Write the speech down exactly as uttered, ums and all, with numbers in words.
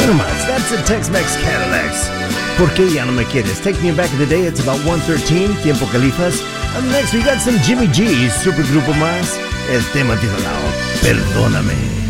Mira nomás, that's the Tex-Mex Cadillacs. ¿Por qué ya no me quieres? Take Me Back in the Day, it's about one thirteen, Tiempo Califas. And next we got some Jimmy G, supergrupo más. El tema titulado Perdóname.